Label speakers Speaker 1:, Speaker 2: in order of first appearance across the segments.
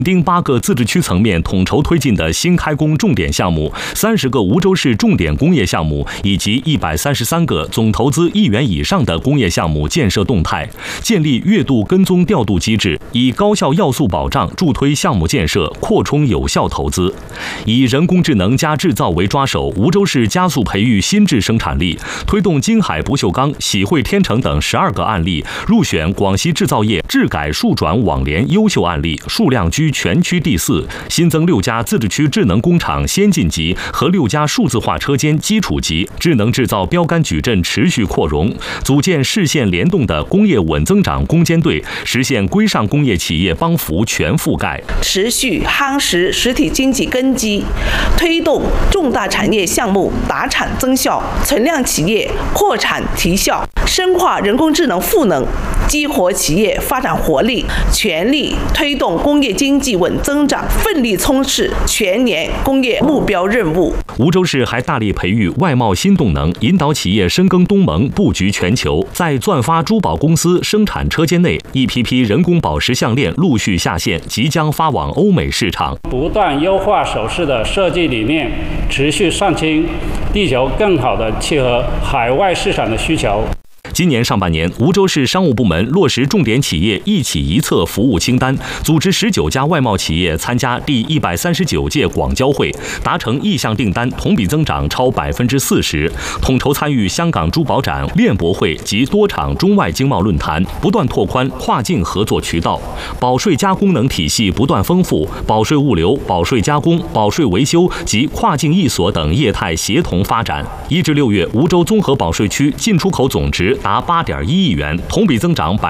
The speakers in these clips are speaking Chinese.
Speaker 1: 丁8个自治区层面统筹推进的新开工重点项目，30个梧州市重点工业项目以及133个总投资1亿元以上的工业项目建设动态，建立月度跟踪调度机制，以高效要素保障助推项目建设，扩充有效投资。以人工智能加制造为抓手，梧州市加速培育新质生产力，推动京海不锈钢、喜汇天成等12个案例入选广西制造业质改数转网联优秀案例，数量居全区第4，新增6家自治区智能工厂先进级和6家数字化车间基础级，智能制造标杆矩阵持续扩容，组建市县联动的工业稳增长攻坚队，实现规上工业企业帮扶全覆盖，
Speaker 2: 持续夯实实体经济根基，推动重大产业项目达产增效，存量企业扩产提效，深化人工智能赋能，激活企业发展活力，全力推动工业经济稳增长，奋力冲刺全年工业目标任务。
Speaker 1: 梧州市还大力培育外贸新动能，引导企业深耕东盟，布局全球。在钻发珠宝公司生产车间内，一批批人工宝石项链陆续下线，即将发往欧美市场。
Speaker 3: 不断优化首饰的设计理念，持续上清地球，更好地契合海外市场的需求。
Speaker 1: 今年上半年，梧州市商务部门落实重点企业一企一策服务清单，组织19家外贸企业参加第139届广交会，达成意向订单同比增长超40%，统筹参与香港珠宝展、链博会及多场中外经贸论坛，不断拓宽跨境合作渠道。保税加功能体系不断丰富，保税物流、保税加工、保税维修及跨境易所等业态协同发展。1至6月，梧州综合保税区进出口总值达8.1亿元，同比增长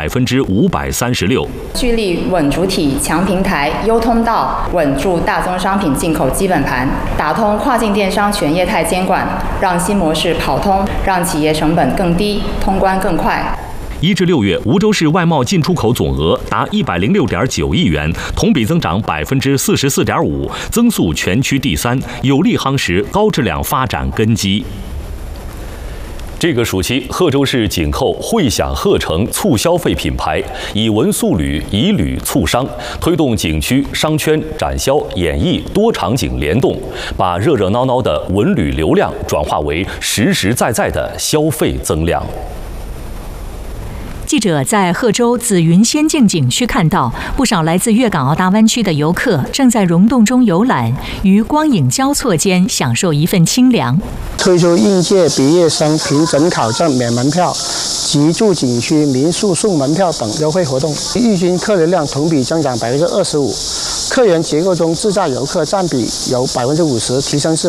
Speaker 1: 536%。
Speaker 4: 聚力稳主体、强平台、优通道，稳住大宗商品进口基本盘，打通跨境电商全业态监管，让新模式跑通，让企业成本更低，通关更快。
Speaker 1: 1至6月，梧州市外贸进出口总额达106.9亿元，同比增长44.5%，增速全区第3，有力夯实高质量发展根基。这个暑期，贺州市紧扣会享鹤城促消费品牌，以文塑旅、以旅促商，推动景区、商圈、展销、演艺多场景联动，把热热闹闹的文旅流量转化为实实在在的消费增量。
Speaker 5: 记者在贺州紫云仙境景区看到，不少来自粤港澳大湾区的游客正在溶洞中游览，于光影交错间享受一份清凉。
Speaker 6: 推出应届毕业生凭准考证免门票、即住景区民宿送门票等优惠活动，日均客流量同比增长25%，客源结构中自驾游客占比由50%提升至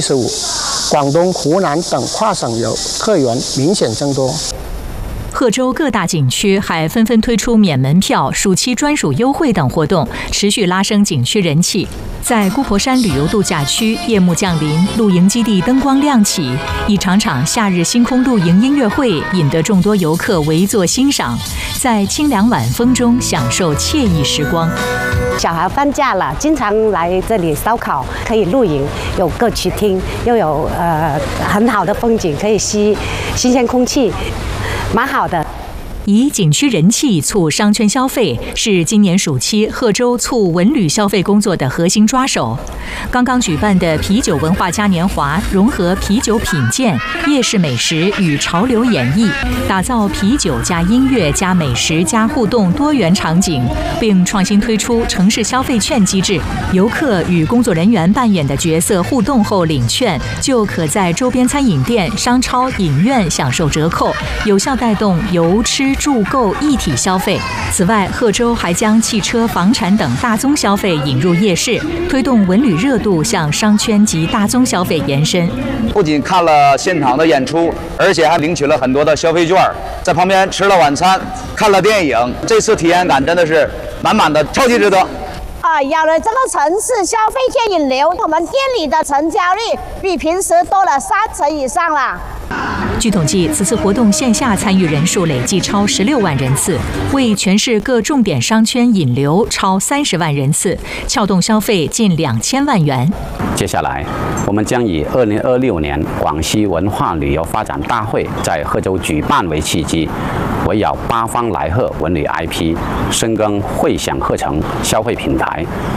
Speaker 6: 75%，广东、湖南等跨省游客源明显增多。
Speaker 5: 贺州各大景区还纷纷推出免门票、暑期专属优惠等活动，持续拉升景区人气。在姑婆山旅游度假区，夜幕降临，露营基地灯光亮起，一场场夏日星空露营音乐会引得众多游客围坐欣赏，在清凉晚风中享受惬意时光。
Speaker 7: 小孩放假了，经常来这里烧烤，可以露营，有歌曲听，又有很好的风景，可以吸新鲜空气，蛮好的。
Speaker 5: 以景区人气促商圈消费，是今年暑期贺州促文旅消费工作的核心抓手。刚刚举办的啤酒文化嘉年华，融合啤酒品鉴、夜市美食与潮流演绎，打造啤酒加音乐加美食加互动多元场景，并创新推出城市消费券机制，游客与工作人员扮演的角色互动后领券，就可在周边餐饮店、商超、影院享受折扣，有效带动游吃住购一体消费。此外，贺州还将汽车、房产等大宗消费引入夜市，推动文旅热度向商圈及大宗消费延伸。
Speaker 8: 不仅看了现场的演出，而且还领取了很多的消费券，在旁边吃了晚餐，看了电影，这次体验感真的是满满的，超级值得。
Speaker 9: 有了这个城市消费券引流，我们店里的成交率比平时多了30%以上了。
Speaker 5: 据统计，此次活动线下参与人数累计超16万人次，为全市各重点商圈引流超30万人次，撬动消费近2000万元。
Speaker 10: 接下来，我们将以2026年广西文化旅游发展大会在贺州举办为契机，围绕八方来贺文旅 IP， 深耕会享鹤城消费品牌，